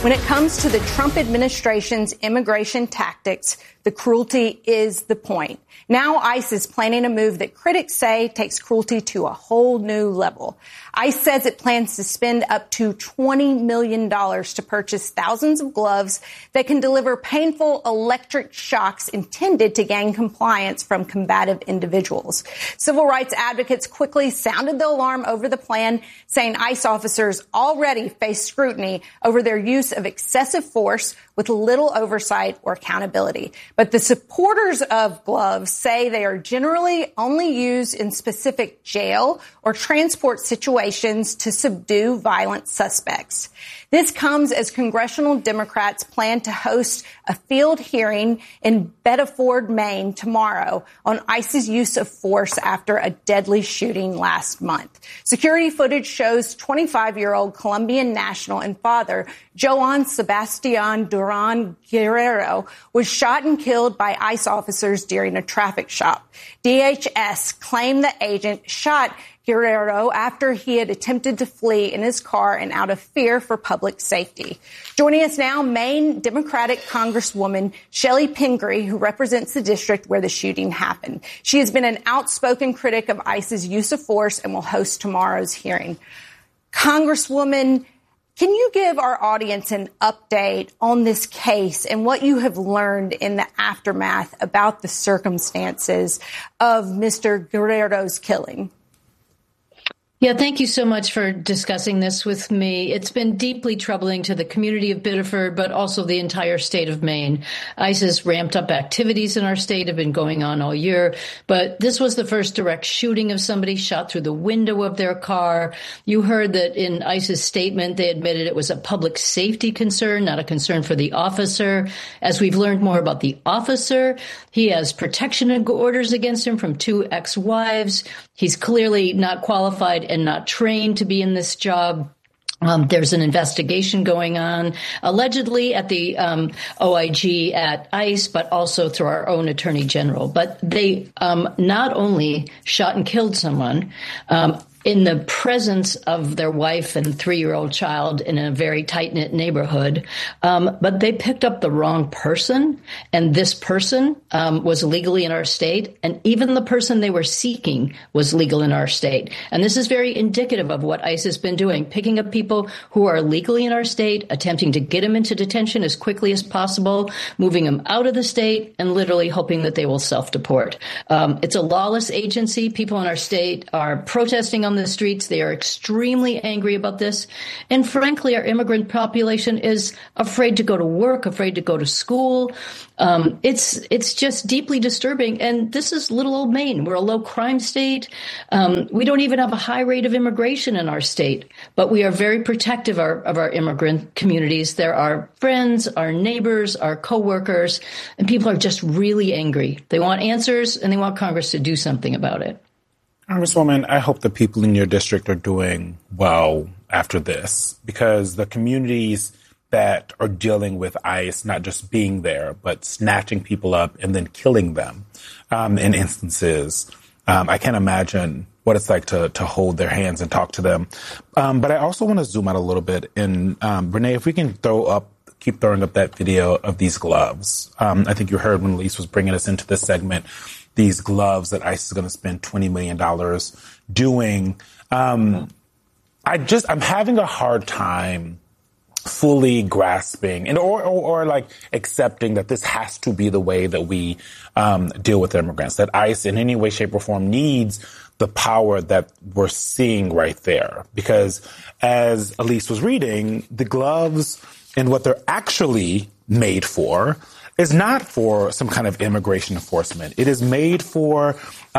When it comes to the Trump administration's immigration tactics, the cruelty is the point. Now ICE is planning a move that critics say takes cruelty to a whole new level. ICE says it plans to spend up to $20 million to purchase thousands of gloves that can deliver painful electric shocks intended to gain compliance from combative individuals. Civil rights advocates quickly sounded the alarm over the plan, saying ICE officers already face scrutiny over their use of excessive force with little oversight or accountability. But the supporters of gloves say they are generally only used in specific jail or transport situations to subdue violent suspects. This comes as congressional Democrats plan to host a field hearing in Bedford, Maine tomorrow on ICE's use of force after a deadly shooting last month. Security footage shows 25-year-old Colombian national and father Joan Sebastian Duran Guerrero was shot and killed by ICE officers during a traffic stop. DHS claimed the agent shot Guerrero after he had attempted to flee in his car and out of fear for public safety. Joining us now, Maine Democratic Congresswoman Shelley Pingree, who represents the district where the shooting happened. She has been an outspoken critic of ICE's use of force and will host tomorrow's hearing. Congresswoman, can you give our audience an update on this case and what you have learned in the aftermath about the circumstances of Mr. Guerrero's killing? Yeah, thank you so much for discussing this with me. It's been deeply troubling to the community of Biddeford, but also the entire state of Maine. ICE's ramped up activities in our state have been going on all year, but this was the first direct shooting of somebody shot through the window of their car. You heard that in ICE's statement, they admitted it was a public safety concern, not a concern for the officer. As we've learned more about the officer, he has protection orders against him from 2 ex-wives. He's clearly not qualified and not trained to be in this job. There's an investigation going on, allegedly at the OIG at ICE, but also through our own attorney general. But they not only shot and killed someone in the presence of their wife and 3-year-old child in a very tight-knit neighborhood, but they picked up the wrong person, and this person was legally in our state, and even the person they were seeking was legal in our state. And this is very indicative of what ICE has been doing, picking up people who are legally in our state, attempting to get them into detention as quickly as possible, moving them out of the state, and literally hoping that they will self-deport. It's a lawless agency. People in our state are protesting on the streets. They are extremely angry about this. And frankly, our immigrant population is afraid to go to work, afraid to go to school. It's just deeply disturbing. And this is little old Maine. We're a low crime state. We don't even have a high rate of immigration in our state, but we are very protective of our immigrant communities. They're our friends, our neighbors, our coworkers, and people are just really angry. They want answers and they want Congress to do something about it. Congresswoman, I hope the people in your district are doing well after this, because the communities that are dealing with ICE not just being there, but snatching people up and then killing them in instances, I can't imagine what it's like to hold their hands and talk to them. But I also want to zoom out a little bit. And Renee, if we can keep throwing up that video of these gloves. I think you heard when Elise was bringing us into this segment, these gloves that ICE is going to spend $20 million doing. I'm having a hard time fully grasping and or like accepting that this has to be the way that we deal with immigrants, that ICE in any way, shape, or form needs the power that we're seeing right there. Because as Elise was reading, the gloves and what they're actually made for is not for some kind of immigration enforcement. It is made for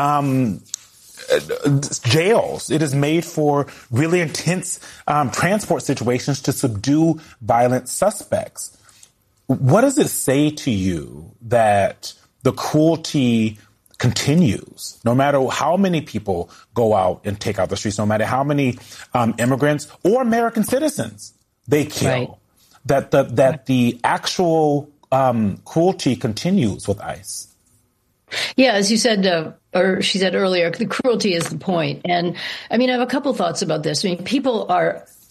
jails. It is made for really intense transport situations to subdue violent suspects. What does it say to you that the cruelty continues, no matter how many people go out and take out the streets, no matter how many immigrants or American citizens they kill, right? That the actual cruelty continues with ICE? Yeah, as you said, or she said earlier, the cruelty is the point. And I mean, I have a couple thoughts about this. I mean, people are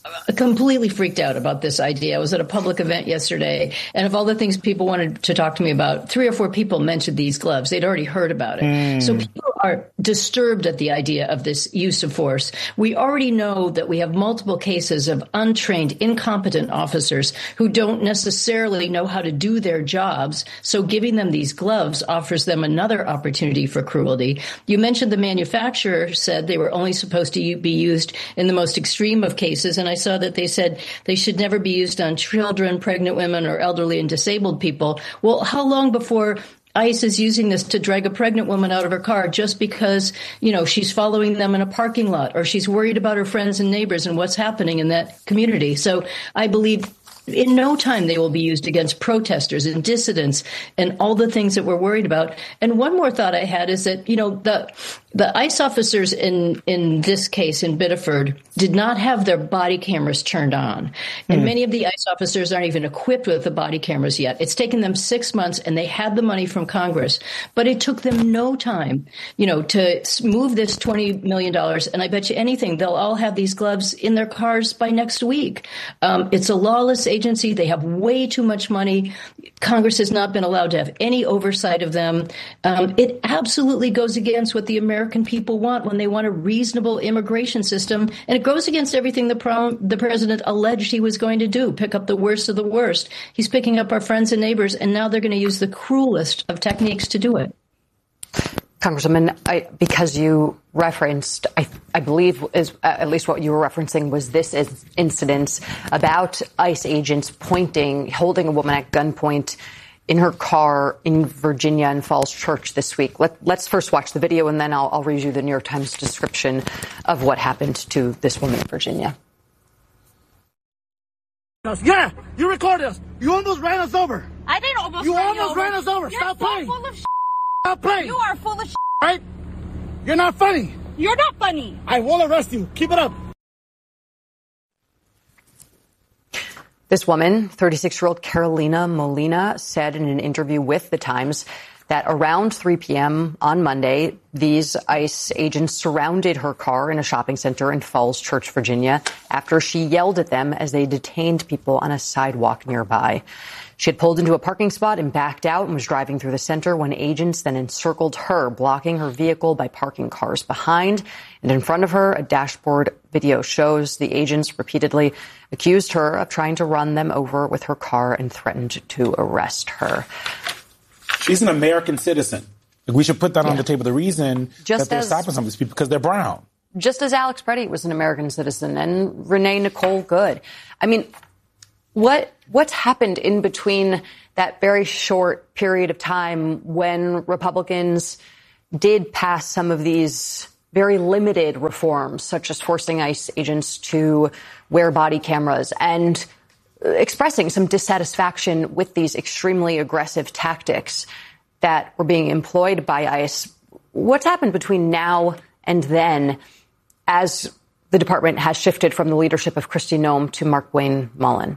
completely freaked out about this idea. I was at a public event yesterday, and of all the things people wanted to talk to me about, 3 or 4 people mentioned these gloves. They'd already heard about it. So people are disturbed at the idea of this use of force. We already know that we have multiple cases of untrained, incompetent officers who don't necessarily know how to do their jobs. So giving them these gloves offers them another opportunity for cruelty. You mentioned the manufacturer said they were only supposed to be used in the most extreme of cases, and I saw that they said they should never be used on children, pregnant women, or elderly and disabled people. Well, how long before ICE is using this to drag a pregnant woman out of her car just because, she's following them in a parking lot, or she's worried about her friends and neighbors and what's happening in that community? So I believe in no time they will be used against protesters and dissidents and all the things that we're worried about. And one more thought I had is that, the ICE officers in this case in Biddeford did not have their body cameras turned on. And many of the ICE officers aren't even equipped with the body cameras yet. It's taken them 6 months, and they had the money from Congress. But it took them no time, to move this $20 million. And I bet you anything, they'll all have these gloves in their cars by next week. It's a lawless agency. They have way too much money. Congress has not been allowed to have any oversight of them. It absolutely goes against what the American people want when they want a reasonable immigration system. And it goes against everything the president alleged he was going to do, pick up the worst of the worst. He's picking up our friends and neighbors, and now they're going to use the cruelest of techniques to do it. Congresswoman, because you referenced, I believe, at least what you were referencing was this incident about ICE agents holding a woman at gunpoint in her car in Virginia and Falls Church this week. Let's first watch the video, and then I'll read you the New York Times description of what happened to this woman in Virginia. Yeah, you recorded us. You almost ran us over. I didn't almost you run almost you over. ran us over. You're Stop so playing. Full of Stop playing. You are full of right? You're not funny. You're not funny. I will arrest you. Keep it up. This woman, 36-year-old Carolina Molina, said in an interview with The Times that around 3 p.m. on Monday, these ICE agents surrounded her car in a shopping center in Falls Church, Virginia, after she yelled at them as they detained people on a sidewalk nearby. She had pulled into a parking spot and backed out and was driving through the center when agents then encircled her, blocking her vehicle by parking cars behind and in front of her. A dashboard video shows the agents repeatedly accused her of trying to run them over with her car and threatened to arrest her. She's an American citizen. We should put that on the table. The reason that they're stopping some of these people because they're brown. Just as Alex Preddy was an American citizen and Renee Nicole Good. I mean, what's happened in between that very short period of time when Republicans did pass some of these very limited reforms, such as forcing ICE agents to wear body cameras and expressing some dissatisfaction with these extremely aggressive tactics that were being employed by ICE? What's happened between now and then as the department has shifted from the leadership of Kristi Noem to Markwayne Mullin?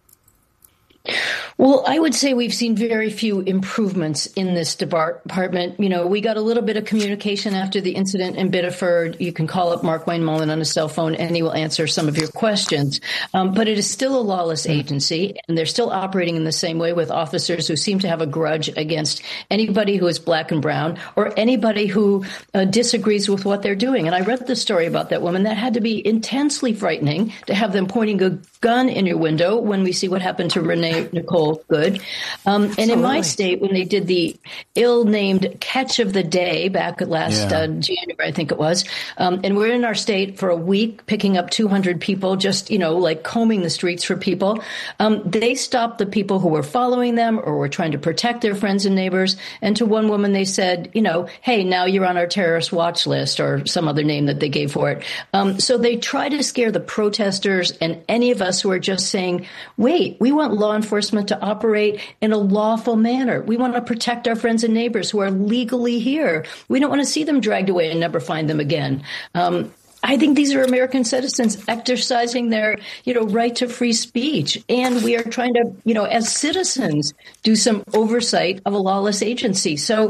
Well, I would say we've seen very few improvements in this department. We got a little bit of communication after the incident in Biddeford. You can call up Markwayne Mullin on a cell phone and he will answer some of your questions. But it is still a lawless agency, and they're still operating in the same way with officers who seem to have a grudge against anybody who is black and brown or anybody who disagrees with what they're doing. And I read the story about that woman. That had to be intensely frightening to have them pointing a gun in your window when we see what happened to Renee Nicole Good. And in my state, when they did the ill-named catch of the day back last January, I think it was, and we're in our state for a week picking up 200 people, just, like combing the streets for people. They stopped the people who were following them or were trying to protect their friends and neighbors. And to one woman, they said, hey, now you're on our terrorist watch list, or some other name that they gave for it. So they try to scare the protesters and any of us who are just saying, wait, we want law enforcement to operate in a lawful manner. We want to protect our friends and neighbors who are legally here. We don't want to see them dragged away and never find them again. I think these are American citizens exercising their, right to free speech. And we are trying to, as citizens, do some oversight of a lawless agency. So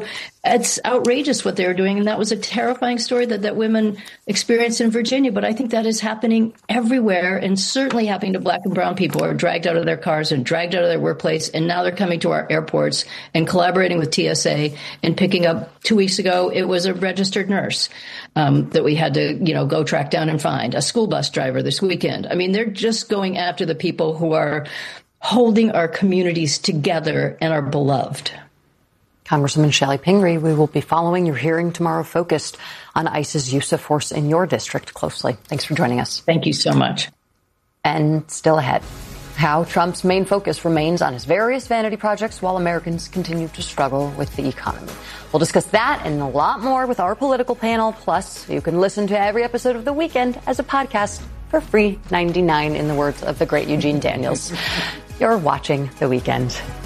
It's outrageous what they were doing. And that was a terrifying story that women experienced in Virginia. But I think that is happening everywhere, and certainly happening to Black and brown people who are dragged out of their cars and dragged out of their workplace. And now they're coming to our airports and collaborating with TSA and picking up. 2 weeks ago, it was a registered nurse that we had to, go track down and find. A school bus driver this weekend. I mean, they're just going after the people who are holding our communities together and are beloved. Congresswoman Shelley Pingree, we will be following your hearing tomorrow focused on ICE's use of force in your district closely. Thanks for joining us. Thank you so much. And still ahead, how Trump's main focus remains on his various vanity projects while Americans continue to struggle with the economy. We'll discuss that and a lot more with our political panel. Plus, you can listen to every episode of The Weekend as a podcast for free $99, in the words of the great Eugene Daniels. You're watching The Weekend.